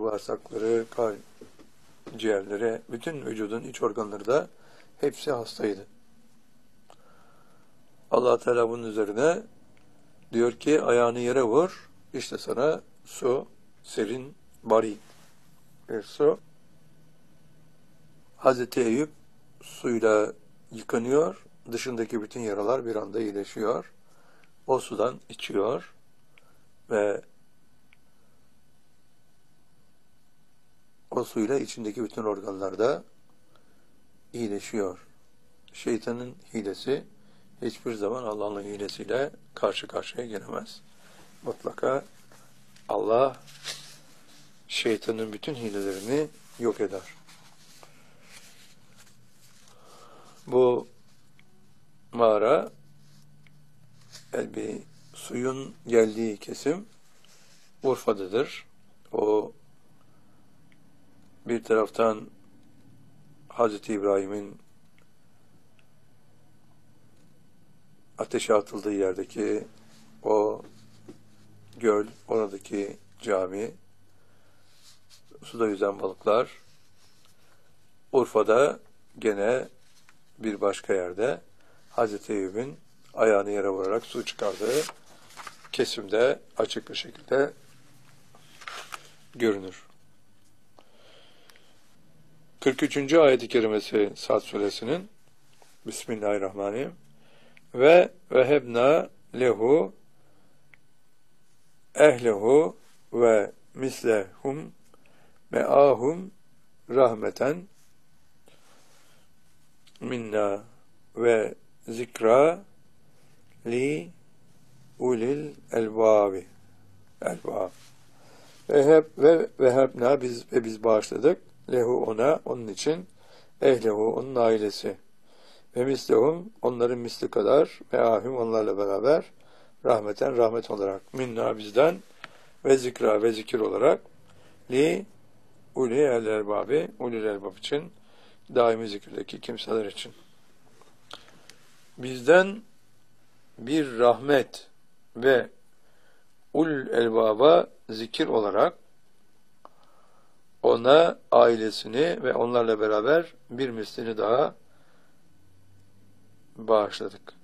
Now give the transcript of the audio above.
bağırsakları, ciğerleri, bütün vücudun iç organları da hepsi hastaydı. Allah Teala bunun üzerine diyor ki ayağını yere vur, işte sana su, serin, bari bir su. Hazreti Eyüp suyla yıkanıyor, dışındaki bütün yaralar bir anda iyileşiyor. O sudan içiyor ve o suyla içindeki bütün organlar da iyileşiyor. Şeytanın hilesi hiçbir zaman Allah'ın hilesiyle karşı karşıya gelemez. Mutlaka Allah şeytanın bütün hilelerini yok eder. Bu mağara bir suyun geldiği kesim Urfa'dadır. O bir taraftan Hazreti İbrahim'in ateşe atıldığı yerdeki o göl, oradaki cami, suda yüzen balıklar, Urfa'da gene bir başka yerde Hazreti Eyüp'ün ayağını yere vurarak su çıkardığı kesimde açık bir şekilde görünür. 43. ayet-i kerimesi Sad suresinin Bismillahirrahmanirrahim. Ve vehebna lehu ehlehu ve mislehum me'ahum rahmeten minna ve zikra li ulil elbabi. Ve vehebna biz bağışladık lehu ona, onun için, ehlehu onun ailesi, ve mislehum onların misli kadar, ve ahim onlarla beraber, rahmeten rahmet olarak, minna bizden, ve zikra ve zikir olarak, li uli el erbabi, ulil erbab için, daimi zikirdeki kimseler için. Bizden bir rahmet ve ulul elbaba zikir olarak ona ailesini ve onlarla beraber bir mislini daha bağışladık.